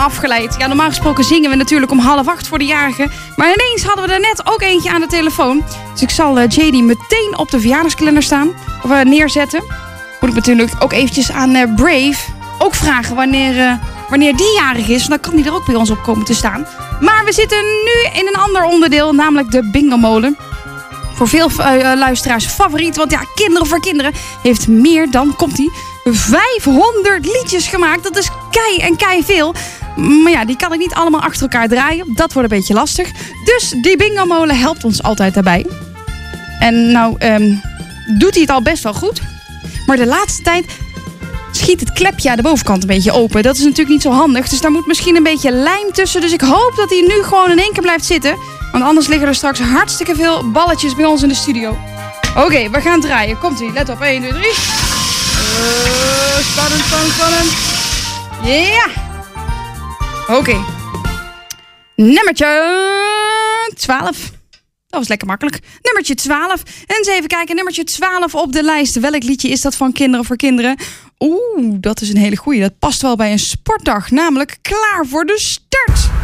afgeleid. Ja, normaal gesproken zingen we natuurlijk om 7:30 voor de jarigen. Maar ineens hadden we er net ook eentje aan de telefoon. Dus ik zal JD meteen op de verjaardagskalender staan. Of neerzetten. Moet ik natuurlijk ook eventjes aan Brave ook vragen wanneer die jarig is. Dan kan die er ook bij ons op komen te staan. Maar we zitten nu in een ander onderdeel, namelijk de bingo-molen. Voor veel luisteraars favoriet, want ja, Kinderen voor Kinderen heeft meer dan, komt-ie, 500 liedjes gemaakt. Dat is kei veel. Maar ja, die kan ik niet allemaal achter elkaar draaien. Dat wordt een beetje lastig. Dus die bingo-molen helpt ons altijd daarbij. En nou doet hij het al best wel goed. Maar de laatste tijd schiet het klepje aan de bovenkant een beetje open. Dat is natuurlijk niet zo handig. Dus daar moet misschien een beetje lijm tussen. Dus ik hoop dat hij nu gewoon in één keer blijft zitten. Want anders liggen er straks hartstikke veel balletjes bij ons in de studio. Oké, we gaan draaien. Komt-ie. Let op. 1, 2, 3. Spannend. Ja. Oké. Nummertje 12. Dat was lekker makkelijk. Nummertje 12. En eens even kijken. Nummertje 12 op de lijst. Welk liedje is dat van Kinderen voor Kinderen? Dat is een hele goeie. Dat past wel bij een sportdag. Namelijk Klaar voor de Start.